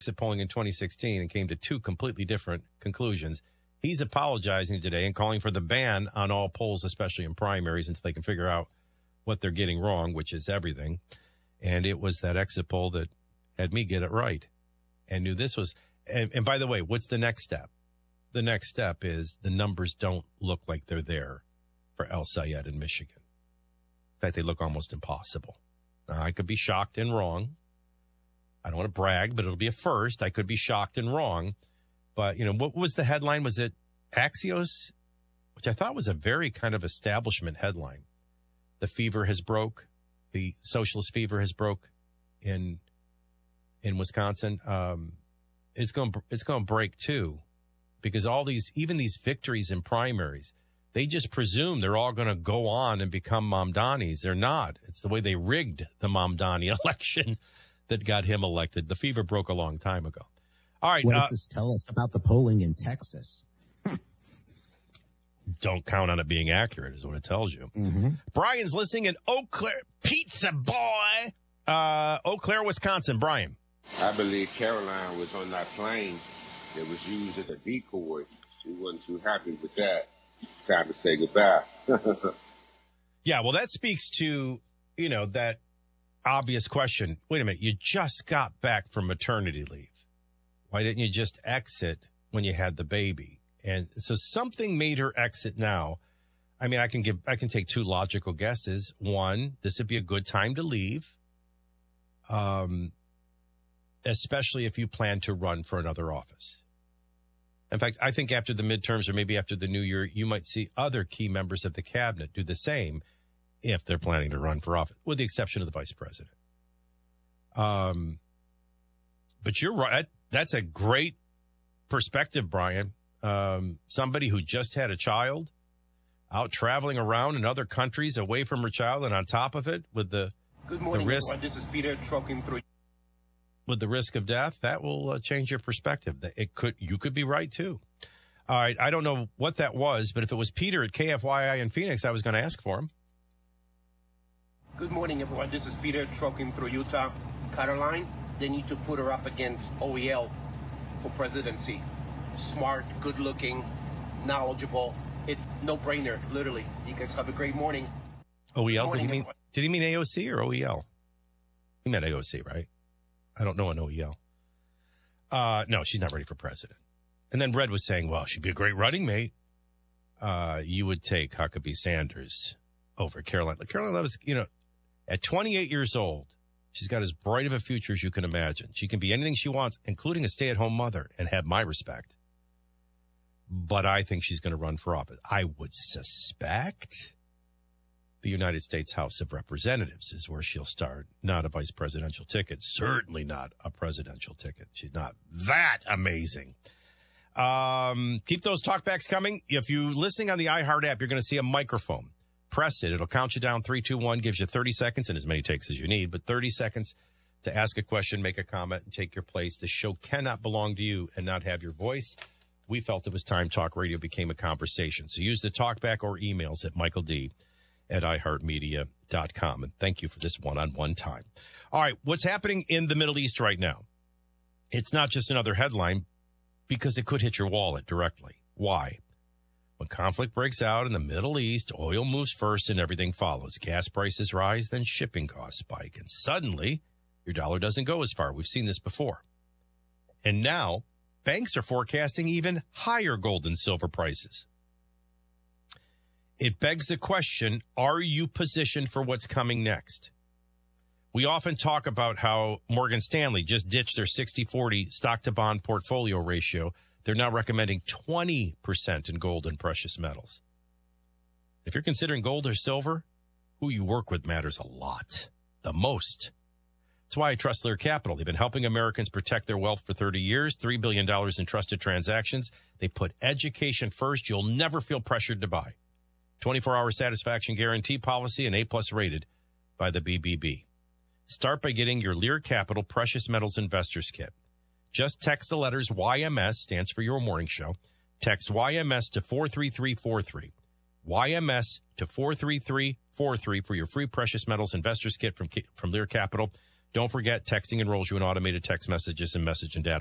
exit polling in 2016 and came to two completely different conclusions. He's apologizing today and calling for the ban on all polls, especially in primaries, until they can figure out what they're getting wrong, which is everything. And it was that exit poll that had me get it right and knew this was. And by the way, what's the next step? The next step is the numbers don't look like they're there for El Sayed in Michigan. In fact, they look almost impossible. Now, I could be shocked and wrong. I don't want to brag, but it'll be a first. I could be shocked and wrong. But, you know, what was the headline? Was it Axios? Which I thought was a very kind of establishment headline. The fever has broke. The socialist fever has broke in Wisconsin. It's going to break too, because all these, even these victories in primaries, they just presume they're all going to go on and become Mamdanis. They're not. It's the way they rigged the Mamdani election that got him elected. The fever broke a long time ago. All right. What does this tell us about the polling in Texas? Don't count on it being accurate is what it tells you. Mm-hmm. Brian's listening in Eau Claire. Pizza boy. Eau Claire, Wisconsin. Brian. I believe Caroline was on that plane that was used as a decoy. She wasn't too happy with that. It's time to say goodbye. Yeah, well, that speaks to, you know, that obvious question. Wait a minute, you just got back from maternity leave. Why didn't you just exit when you had the baby? And so something made her exit now. I mean, I can take two logical guesses. One, this would be a good time to leave. Especially if you plan to run for another office. In fact, I think after the midterms or maybe after the new year, you might see other key members of the cabinet do the same if they're planning to run for office, with the exception of the vice president. But you're right. That's a great perspective, Brian. Somebody who just had a child out traveling around in other countries away from her child, and on top of it with the Good morning, the risk. everyone. This is Peter trucking through. With the risk of death, that will change your perspective. You could be right too. All right, I don't know what that was, but if it was Peter at KFYI in Phoenix, I was going to ask for him. Good morning, everyone. This is Peter trucking through Utah. Caroline, they need to put her up against OEL for presidency. Smart, good-looking, knowledgeable. It's no-brainer, literally. You guys have a great morning. OEL? Morning, did he mean AOC or OEL? He meant AOC, right? I don't know an OEL. No, she's not ready for president. And then Red was saying, well, she'd be a great running mate. You would take Huckabee Sanders over Caroline. Caroline Levitt, you know, at 28 years old, she's got as bright of a future as you can imagine. She can be anything she wants, including a stay-at-home mother, and have my respect. But I think she's going to run for office. I would suspect the United States House of Representatives is where she'll start, not a vice presidential ticket, certainly not a presidential ticket. She's not that amazing. Keep those talkbacks coming. If you're listening on the iHeart app, you're going to see a microphone. Press it. It'll count you down 3, 2, 1, gives you 30 seconds and as many takes as you need, but 30 seconds to ask a question, make a comment, and take your place. The show cannot belong to you and not have your voice. We felt it was time talk radio became a conversation. So use the talkback or emails at Michael D. at iHeartMedia.com. And thank you for this one-on-one time. All right, what's happening in the Middle East right now? It's not just another headline because it could hit your wallet directly. Why? When conflict breaks out in the Middle East, oil moves first and everything follows. Gas prices rise, then shipping costs spike. And suddenly, your dollar doesn't go as far. We've seen this before. And now, banks are forecasting even higher gold and silver prices. It begs the question, are you positioned for what's coming next? We often talk about how Morgan Stanley just ditched their 60-40 stock-to-bond portfolio ratio. They're now recommending 20% in gold and precious metals. If you're considering gold or silver, who you work with matters a lot, the most. That's why I trust Lear Capital. They've been helping Americans protect their wealth for 30 years, $3 billion in trusted transactions. They put education first. You'll never feel pressured to buy. 24-hour satisfaction guarantee policy and A-plus rated by the BBB. Start by getting your Lear Capital Precious Metals Investors Kit. Just text the letters YMS, stands for Your Morning Show. Text YMS to 43343. YMS to 43343 for your free Precious Metals Investors Kit from Lear Capital. Don't forget, texting enrolls you in automated text messages and message and data